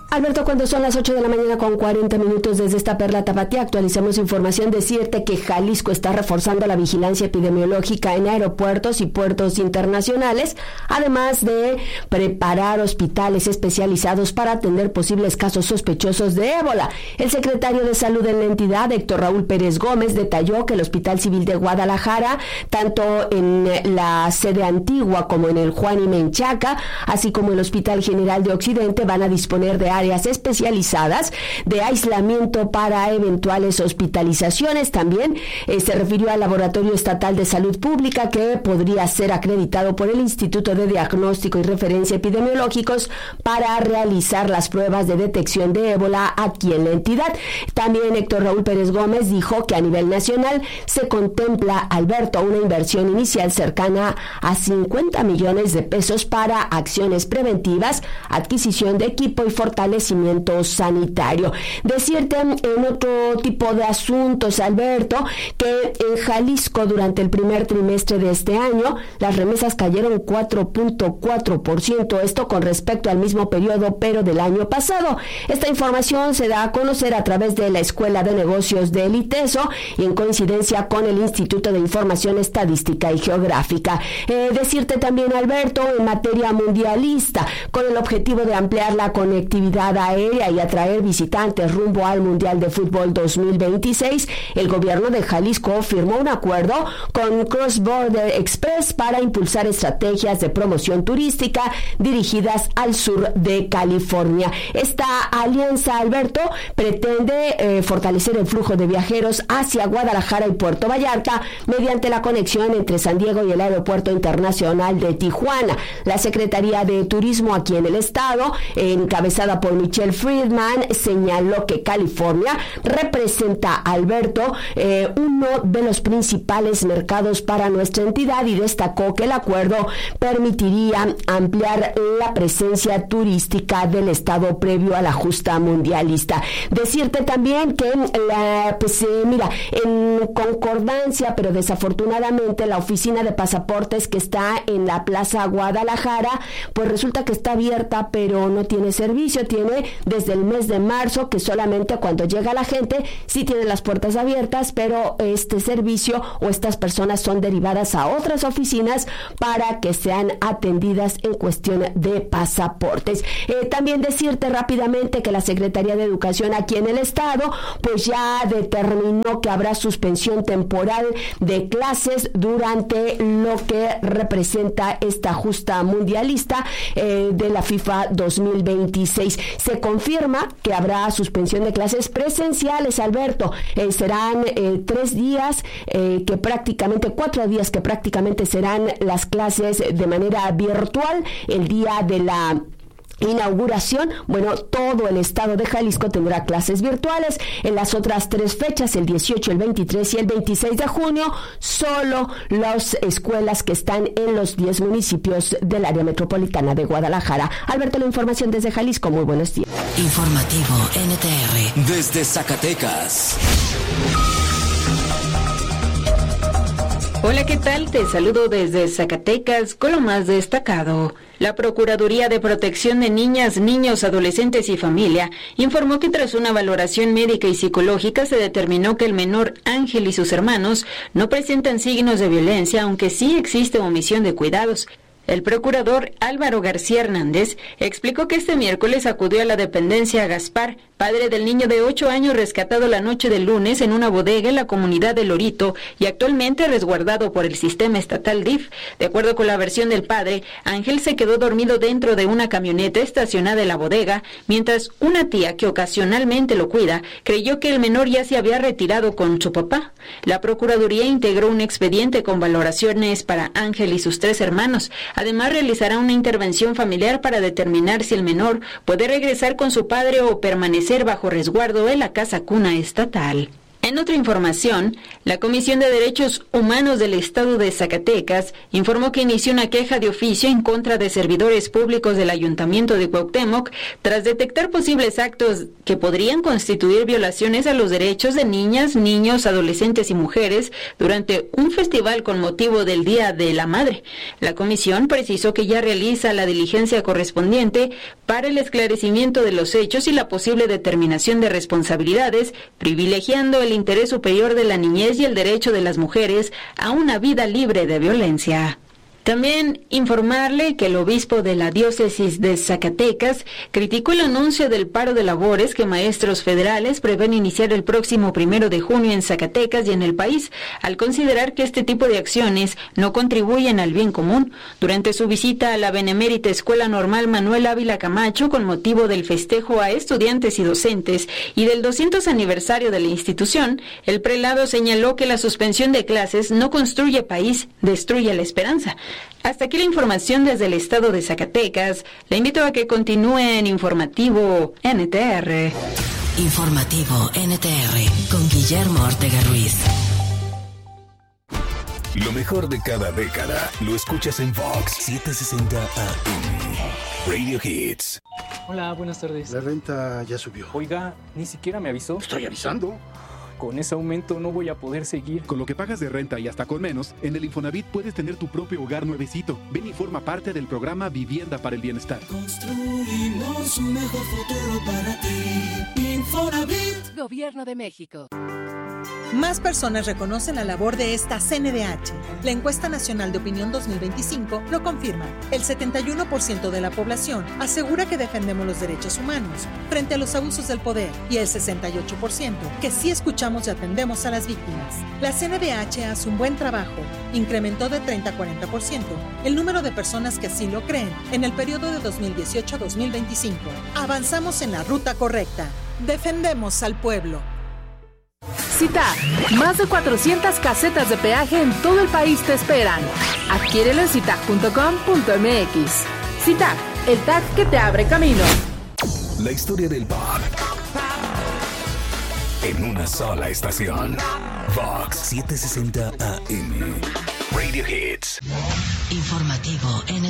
Alberto, cuando son las 8 de la mañana con 40 minutos desde esta Perla Tapatía, actualizamos información. Decirte que Jalisco está reforzando la vigilancia epidemiológica en aeropuertos y puertos internacionales, además de preparar hospitales especializados para atender posibles casos sospechosos de ébola. El secretario de Salud en la entidad, Héctor Raúl Pérez Gómez, detalló que el Hospital Civil de Guadalajara, tanto en la sede antigua como en el Juan y Menchaca, así como el Hospital General de Occidente, van a disponer de áreas especializadas de aislamiento para eventuales hospitalizaciones. También se refirió al Laboratorio Estatal de Salud Pública, que podría ser acreditado por el Instituto de Diagnóstico y Referencia Epidemiológicos para realizar las pruebas de detección de ébola aquí en la entidad. También Héctor Raúl Pérez Gómez dijo que a nivel nacional se contempla, Alberto, una inversión inicial cercana a 50 millones de pesos para acciones preventivas, adquisición de equipo y fortalecimiento sanitario. Decirte en otro tipo de asuntos, Alberto, que en Jalisco durante el primer trimestre de este año las remesas cayeron 4.4%, esto con respecto al mismo periodo pero del año pasado. Esta información se da a conocer a través de la Escuela de Negocios del ITESO y en coincidencia con el Instituto de Información Estadística y Geográfica. Decirte también, Alberto, en materia mundialista, con el objetivo de ampliar la conectividad aérea y atraer visitantes rumbo al Mundial de Fútbol 2026, el gobierno de Jalisco firmó un acuerdo con Cross Border Express para impulsar estrategias de promoción turística dirigidas al sur de California. Esta alianza, Alberto, pretende fortalecer el flujo de viajeros hacia Guadalajara y Puerto Vallarta mediante la conexión entre San Diego y el Aeropuerto Internacional de Tijuana. La Secretaría de Turismo aquí en el estado, encabezada por Michelle Friedman, señaló que California representa, Alberto, uno de los principales mercados para nuestra entidad, y destacó que el acuerdo permitiría ampliar la presencia turística del estado previo a la justa mundialista. Decirte también que en concordancia, pero desafortunadamente, la oficina de pasaportes que está en la Plaza Guadalajara, pues resulta que está abierta pero no tiene servicio. Tiene desde el mes de marzo que solamente cuando llega la gente sí tiene las puertas abiertas, pero este servicio o estas personas son derivadas a otras oficinas para que sean atendidas en cuestión de pasaportes. También decirte rápidamente que la Secretaría de Educación aquí en el estado pues ya determinó que habrá suspensión temporal de clases durante lo que representa esta justa mundialista de la FIFA 2026. Se confirma que habrá suspensión de clases presenciales, Alberto. Serán 3 días, 4 días que prácticamente serán las clases de manera virtual. El día de la inauguración, todo el estado de Jalisco tendrá clases virtuales. En las otras 3 fechas, el 18, el 23 y el 26 de junio, solo las escuelas que están en los 10 municipios del área metropolitana de Guadalajara. Alberto, la información desde Jalisco. Muy buenos días. Informativo NTR desde Zacatecas. Hola, ¿qué tal? Te saludo desde Zacatecas con lo más destacado. La Procuraduría de Protección de Niñas, Niños, Adolescentes y Familia informó que tras una valoración médica y psicológica se determinó que el menor Ángel y sus hermanos no presentan signos de violencia, aunque sí existe omisión de cuidados. El procurador Álvaro García Hernández explicó que este miércoles acudió a la dependencia Gaspar, padre del niño de 8 años rescatado la noche del lunes en una bodega en la comunidad de Lorito y actualmente resguardado por el sistema estatal DIF. De acuerdo con la versión del padre, Ángel se quedó dormido dentro de una camioneta estacionada en la bodega, mientras una tía que ocasionalmente lo cuida creyó que el menor ya se había retirado con su papá. La Procuraduría integró un expediente con valoraciones para Ángel y sus 3 hermanos. Además, realizará una intervención familiar para determinar si el menor puede regresar con su padre o permanecer bajo resguardo en la casa cuna estatal. En otra información, la Comisión de Derechos Humanos del Estado de Zacatecas informó que inició una queja de oficio en contra de servidores públicos del Ayuntamiento de Cuauhtémoc tras detectar posibles actos que podrían constituir violaciones a los derechos de niñas, niños, adolescentes y mujeres durante un festival con motivo del Día de la Madre. La comisión precisó que ya realiza la diligencia correspondiente para el esclarecimiento de los hechos y la posible determinación de responsabilidades, privilegiando el interés superior de la niñez y el derecho de las mujeres a una vida libre de violencia. También informarle que el obispo de la diócesis de Zacatecas criticó el anuncio del paro de labores que maestros federales prevén iniciar el próximo 1 de junio en Zacatecas y en el país, al considerar que este tipo de acciones no contribuyen al bien común. Durante su visita a la Benemérita Escuela Normal Manuel Ávila Camacho, con motivo del festejo a estudiantes y docentes y del 200 aniversario de la institución, el prelado señaló que la suspensión de clases no construye país, destruye la esperanza. Hasta aquí la información desde el estado de Zacatecas. Le invito a que continúe en Informativo NTR. Informativo NTR con Guillermo Ortega Ruiz. Lo mejor de cada década lo escuchas en Vox 760 AM. Radio Hits. Hola, buenas tardes. La renta ya subió. Oiga, ni siquiera me avisó. Estoy avisando. Con ese aumento no voy a poder seguir. Con lo que pagas de renta y hasta con menos, en el Infonavit puedes tener tu propio hogar nuevecito. Ven y forma parte del programa Vivienda para el Bienestar. Construimos un mejor futuro para ti. Infonavit. Gobierno de México. Más personas reconocen la labor de esta CNDH. La encuesta nacional de opinión 2025 lo confirma. El 71% de la población asegura que defendemos los derechos humanos frente a los abusos del poder y el 68% que sí escuchamos y atendemos a las víctimas. La CNDH hace un buen trabajo. Incrementó de 30 a 40% el número de personas que así lo creen en el periodo de 2018 a 2025. Avanzamos en la ruta correcta. Defendemos al pueblo. CITAC, más de 400 casetas de peaje en todo el país te esperan. Adquiérelo en citac.com.mx. CITAC, el TAC que te abre camino. La historia del pop en una sola estación. Vox 760 AM. Radio Hits. Informativo NTR.